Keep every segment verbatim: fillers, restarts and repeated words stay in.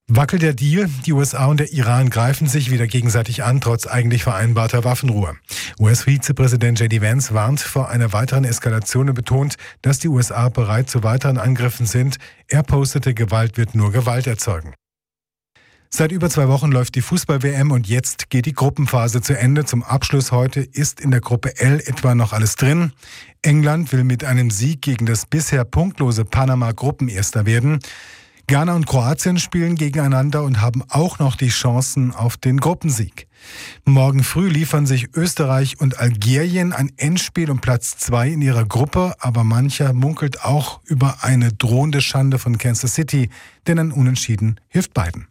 Wackelt der Deal? Die U S A und der Iran greifen sich wieder gegenseitig an, trotz eigentlich vereinbarter Waffenruhe. U S-Vizepräsident J D Vance warnt vor einer weiteren Eskalation und betont, dass die U S A bereit zu weiteren Angriffen sind. Er postete, Gewalt wird nur Gewalt erzeugen. Seit über zwei Wochen läuft die Fußball-W M und jetzt geht die Gruppenphase zu Ende. Zum Abschluss heute ist in der Gruppe L etwa noch alles drin. England will mit einem Sieg gegen das bisher punktlose Panama Gruppenerster werden. Ghana und Kroatien spielen gegeneinander und haben auch noch die Chancen auf den Gruppensieg. Morgen früh liefern sich Österreich und Algerien ein Endspiel um Platz zwei in ihrer Gruppe, aber mancher munkelt auch über eine drohende Schande von Kansas City, denn ein Unentschieden hilft beiden.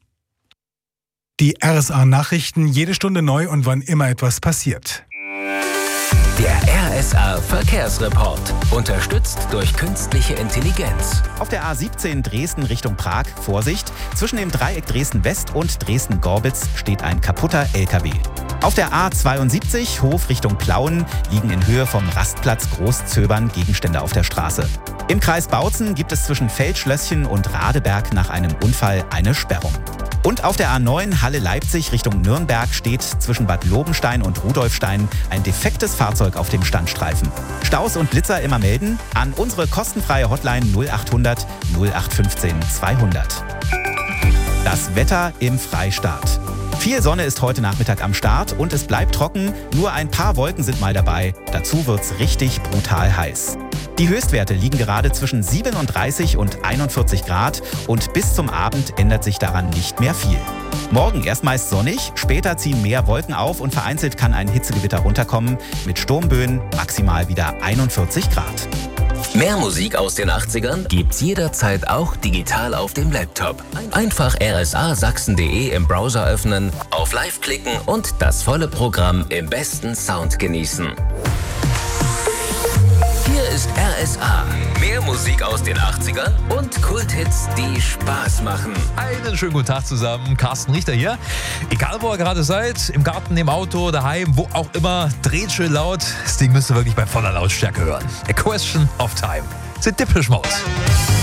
Die R S A-Nachrichten, jede Stunde neu und wann immer etwas passiert. Der R S A-Verkehrsreport, unterstützt durch künstliche Intelligenz. Auf der A siebzehn Dresden Richtung Prag, Vorsicht, zwischen dem Dreieck Dresden-West und Dresden-Gorbitz steht ein kaputter L K W. Auf der A zweiundsiebzig Hof Richtung Plauen liegen in Höhe vom Rastplatz Großzöbern Gegenstände auf der Straße. Im Kreis Bautzen gibt es zwischen Feldschlösschen und Radeberg nach einem Unfall eine Sperrung. Und auf der A neun Halle-Leipzig Richtung Nürnberg steht zwischen Bad Lobenstein und Rudolfstein ein defektes Fahrzeug auf dem Standstreifen. Staus und Blitzer immer melden an unsere kostenfreie Hotline null achthundert null acht fünfzehn zweihundert. Das Wetter im Freistaat. Viel Sonne ist heute Nachmittag am Start und es bleibt trocken. Nur ein paar Wolken sind mal dabei. Dazu wird's richtig brutal heiß. Die Höchstwerte liegen gerade zwischen siebenunddreißig und einundvierzig Grad und bis zum Abend ändert sich daran nicht mehr viel. Morgen erst meist sonnig, später ziehen mehr Wolken auf und vereinzelt kann ein Hitzegewitter runterkommen. Mit Sturmböen maximal wieder einundvierzig Grad. Mehr Musik aus den achtzigern gibt's jederzeit auch digital auf dem Laptop. Einfach r s a sachsen punkt d e im Browser öffnen, auf Live klicken und das volle Programm im besten Sound genießen. Hier ist R S A. Mehr Musik aus den achtzigern und Kulthits, die Spaß machen. Einen schönen guten Tag zusammen. Carsten Richter hier. Egal, wo ihr gerade seid, im Garten, im Auto, daheim, wo auch immer, dreht schön laut. Das Ding müsst ihr wirklich bei voller Lautstärke hören. A Question of Time. The Depeche Mode.